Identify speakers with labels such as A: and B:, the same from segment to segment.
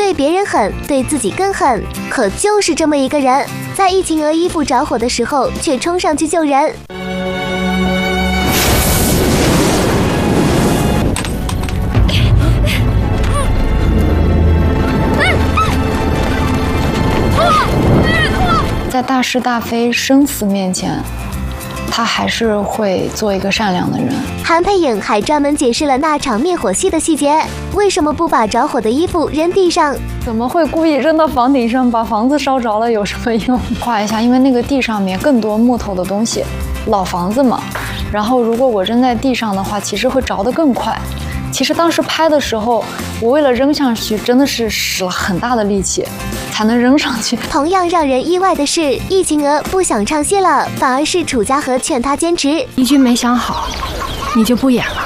A: 对别人狠，对自己更狠。可就是这么一个人，在易晴娥衣服着火的时候，却冲上去救人。
B: 在大是大非、生死面前，他还是会做一个善良的人。
A: 韩佩影还专门解释了那场灭火戏的细节，为什么不把着火的衣服扔地上？
B: 怎么会故意扔到房顶上，把房子烧着了？有什么用？画一下，因为那个地上面更多木头的东西，老房子嘛。然后如果我扔在地上的话，其实会着得更快。其实当时拍的时候，我为了扔上去，真的是使了很大的力气才能扔上去。
A: 同样让人意外的是，易晴娥不想唱戏了，反而是楚家和劝她坚持。
C: 一句没想好，你就不演了？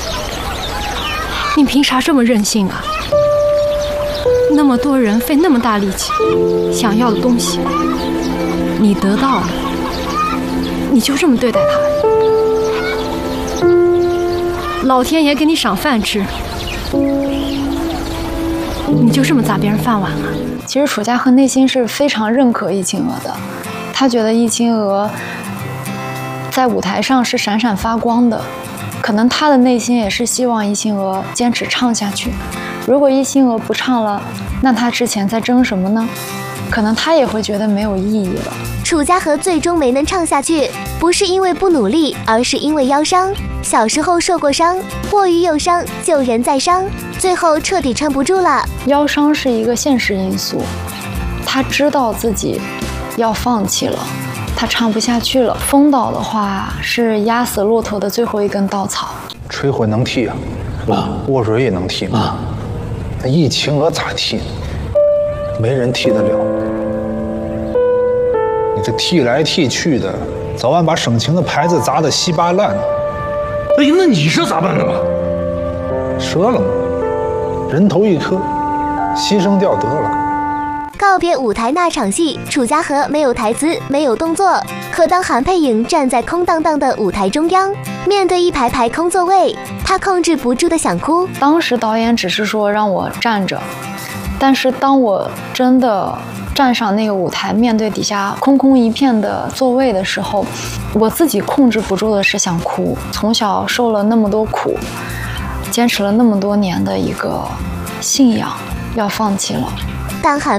C: 你凭啥这么任性啊？那么多人费那么大力气，想要的东西，你得到了，你就这么对待他？老天爷给你赏饭吃，你就这么砸别人饭碗啊？
B: 其实楚家和内心是非常认可易晴娥的，他觉得易晴娥在舞台上是闪闪发光的，可能他的内心也是希望易晴娥坚持唱下去。如果易晴娥不唱了，那他之前在争什么呢？可能他也会觉得没有意义了。
A: 楚家和最终没能唱下去，不是因为不努力，而是因为腰伤。小时候受过伤，过于忧伤，救人在伤，最后彻底撑不住了。
B: 腰伤是一个现实因素，他知道自己要放弃了，他唱不下去了。封岛的话是压死骆驼的最后一根稻草。
D: 吹灰能替啊，卧水也能替吗？那易晴娥咋替呢？没人替得了。你这替来替去的，早晚把省情的牌子砸得稀巴烂。
E: 哎，那你是咋办的嘛？
D: 折了嘛，人头一颗，牺牲掉得了。
A: 告别舞台那场戏，楚家和没有台词，没有动作。可当韩佩影站在空荡荡的舞台中央，面对一排排空座位，她控制不住的想哭。
B: 当时导演只是说让我站着，但是当我真的站上那个舞台，面对底下空空一片的座位的时候，我自己控制不住的是想哭。从小受了那么多苦，坚持了那么多年的一个信仰，要放弃了。
A: 当韩